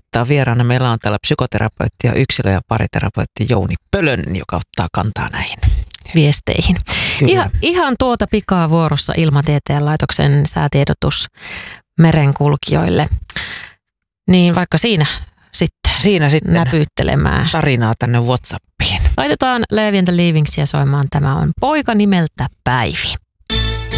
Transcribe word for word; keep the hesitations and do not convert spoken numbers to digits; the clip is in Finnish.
soittaa vieraana. Meillä on täällä psykoterapeutti ja yksilö- ja pariterapeutti Jouni Pölönen, joka ottaa kantaa näihin viesteihin. Ihan, ihan tuota pikaa vuorossa Ilmatieteen laitoksen säätiedotus merenkulkijoille. Niin vaikka siinä sitten, siinä sitten näpyttelemään tarinaa tänne WhatsAppiin. Laitetaan Levi and the Leavingsia soimaan. Tämä on Poika nimeltä Päivi.